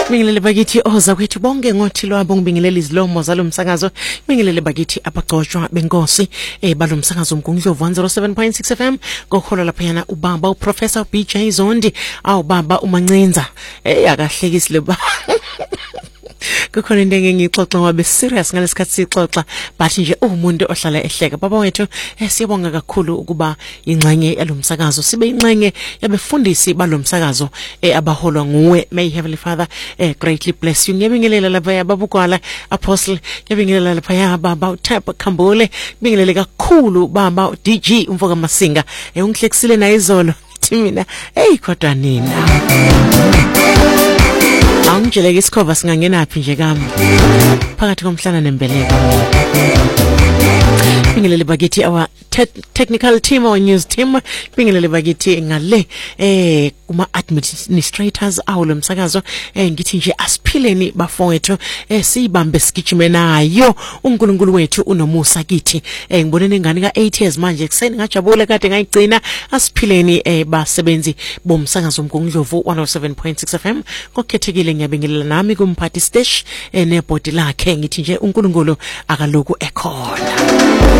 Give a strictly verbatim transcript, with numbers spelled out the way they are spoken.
Bingelele bakithi oza kwethu bonke ngothi lwabo ngibingelele izilomo zalomsakazo. Bingelele bakithi abagcojwa benkosi eh balomsakazo umgungundlovu one oh seven point six F M kokhola lapha yana ubaba uProfessor B J Zondi awu baba uMancinza eh akahlekisi le ba kukhona into engixoxa ngabe serious ngalesikhathi sixoxa bathi nje umuntu ohlala ehleka baba wethu eh siyabonga kakhulu ukuba ingxenye yalomsakazo sibe ingxenye yabefundisi balomsakazo eh abaholwa nguwe. May Heavenly Father eh greatly bless you. Ngiyabingelela lapha yababukwala Apostle, ngiyabingelela lapha ya baba uThap Khambule, ngibingelele kakhulu baba D G umfoka Masinga eh ungihlekisile na izolo mina hey kodwa nina angijele isikhova singangenaphi nje kami phakathi komhlana nembeleko. Bingelele bakithi our te technical team or news team, bingelele bakithi ngale eh kuma administrators awolo msakazo eh ngithi nje asiphileni bafowethu eh sibambe sigijime nayo uNkulunkulu wethu unomusa kithi eh ngibone nengane ka eight years manje ekseni ngajabule kade ngayigcina asiphileni eh basebenzi bomsakazo umgungundlovu one oh seven point six F M kokhethekile. Ngiyabingelela nami kumphathi stage eh nebhodi lakhe ngithi nje uNkulunkulu akaloku ekhona.